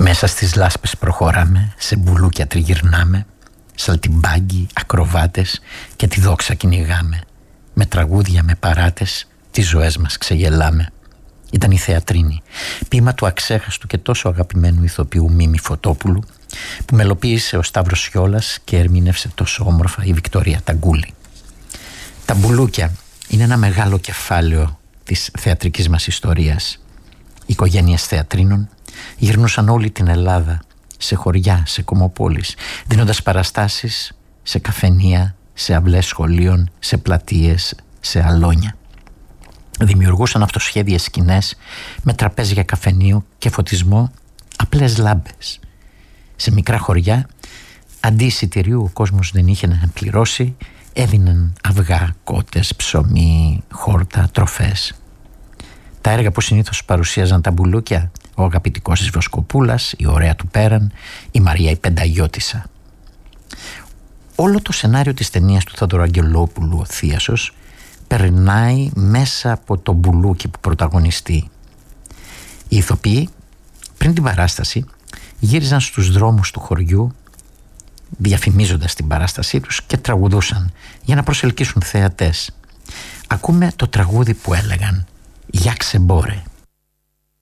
Μέσα στις λάσπες προχωράμε, σε μπουλούκια τριγυρνάμε, σαλτιμπάγκοι, ακροβάτες και τη δόξα κυνηγάμε. Με τραγούδια, με παράτες, τις ζωές μας ξεγελάμε. Ήταν η Θεατρίνη, ποίημα του αξέχαστου και τόσο αγαπημένου ηθοποιού Μίμη Φωτόπουλου, που μελοποίησε ο Σταύρος Σιόλας και ερμήνευσε τόσο όμορφα η Βικτωρία Ταγκούλη. Τα μπουλούκια είναι ένα μεγάλο κεφάλαιο της θεατρικής μας ιστορίας. Οι οικογένειες θεατρίνων γυρνούσαν όλη την Ελλάδα, σε χωριά, σε κομμοπόλεις, δίνοντας παραστάσεις σε καφενεία, σε αυλές σχολείων, σε πλατείες, σε αλόνια. Δημιουργούσαν αυτοσχέδιες σκηνές με τραπέζια καφενείου και φωτισμό, απλές λάμπες. Σε μικρά χωριά, αντί εισιτηρίου ο κόσμος δεν είχε να πληρώσει, έδιναν αυγά, κότες, ψωμί, χόρτα, τροφές. Τα έργα που συνήθως παρουσίαζαν τα μπουλούκια, ο Αγαπητικός της Βοσκοπούλας, η Ωραία του Πέραν, η Μαρία η Πενταγιώτισσα. Όλο το σενάριο της ταινίας του Θόδωρου Αγγελόπουλου, ο Θίασος, περνάει μέσα από το μπουλούκι που πρωταγωνιστεί. Οι ηθοποιοί πριν την παράσταση γύριζαν στους δρόμους του χωριού διαφημίζοντας την παράστασή τους και τραγουδούσαν για να προσελκύσουν θεατές. Ακούμε το τραγούδι που έλεγαν «Για ξεμπόρε».